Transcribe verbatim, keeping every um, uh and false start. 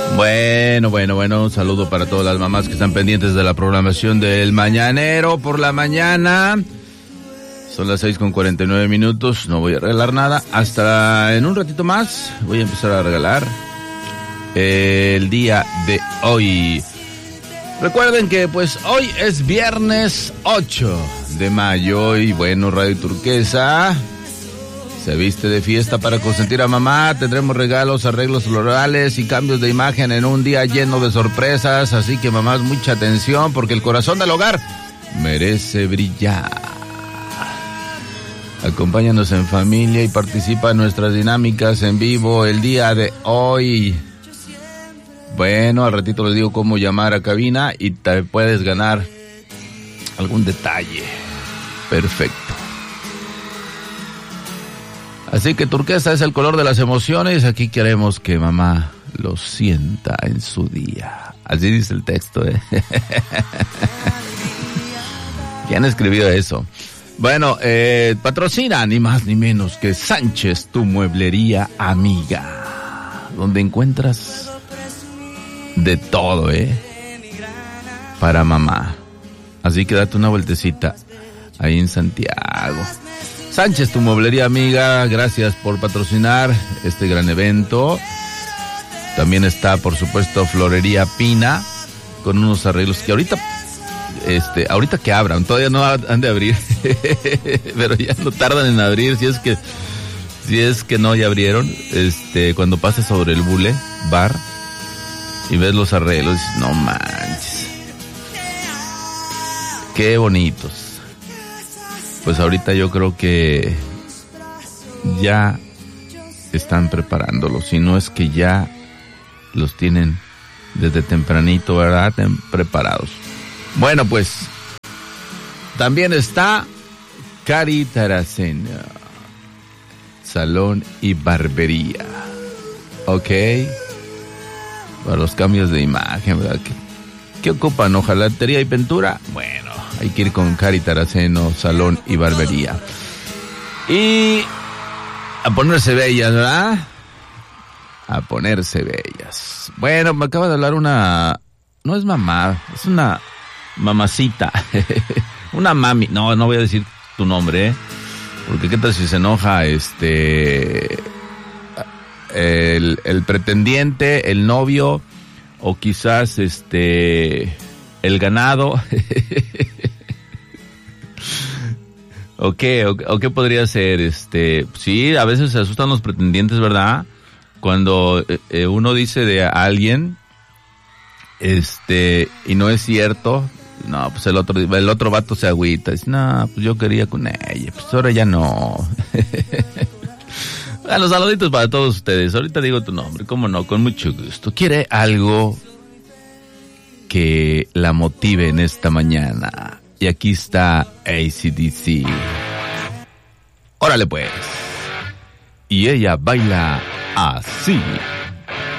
Bueno, bueno, bueno, un saludo para todas las mamás que están pendientes de la programación del Mañanero por la mañana. Son las seis con cuarenta y nueve minutos, no voy a regalar nada. Hasta en un ratito más voy a empezar a regalar el día de hoy. Recuerden que pues hoy es viernes ocho de mayo y bueno, Radio Turquesa se viste de fiesta para consentir a mamá. Tendremos regalos, arreglos florales y cambios de imagen en un día lleno de sorpresas. Así que mamás, mucha atención porque el corazón del hogar merece brillar. Acompáñanos en familia y participa en nuestras dinámicas en vivo el día de hoy. Bueno, al ratito les digo cómo llamar a cabina y te puedes ganar algún detalle. Perfecto. Así que turquesa es el color de las emociones. Aquí queremos que mamá lo sienta en su día. Así dice el texto, ¿eh? ¿Quién escribió eso? Bueno, eh, patrocina ni más ni menos que Sánchez, tu mueblería amiga. Donde encuentras de todo, ¿eh? Para mamá. Así que date una vueltecita ahí en Santiago. Sánchez, tu mueblería amiga, gracias por patrocinar este gran evento. También está, por supuesto, Florería Pina, con unos arreglos que ahorita, este, ahorita que abran, todavía no han de abrir, pero ya no tardan en abrir, si es que, si es que no, ya abrieron, este, cuando pasas sobre el Bule Bar y ves los arreglos, no manches, qué bonitos. Pues ahorita yo creo que ya están preparándolos, si no es que ya los tienen desde tempranito, ¿verdad? Ten preparados. Bueno, pues también está Cari Taracena, salón y barbería, ¿ok? Para los cambios de imagen, ¿verdad? ¿Qué, qué ocupan? ¿Hojalatería y pintura? Bueno, hay que ir con Cari Taraceno, salón y barbería. Y a ponerse bellas, ¿verdad? A ponerse bellas. Bueno, me acaba de hablar una... No es mamá, es una mamacita. Una mami. No, no voy a decir tu nombre, ¿eh? Porque qué tal si se enoja este... El, el pretendiente, el novio, o quizás este... el ganado. ¿O qué? ¿O, o qué podría ser? Este, sí, a veces se asustan los pretendientes, ¿verdad? Cuando eh, uno dice de alguien, este, y no es cierto, no, pues el otro, el otro vato se agüita, dice, no, pues yo quería con ella, pues ahora ya no. Bueno, saluditos para todos ustedes. Ahorita digo tu nombre, cómo no, con mucho gusto. ¿Quiere algo que la motive en esta mañana? Y aquí está A C D C. Órale pues. Y ella baila así.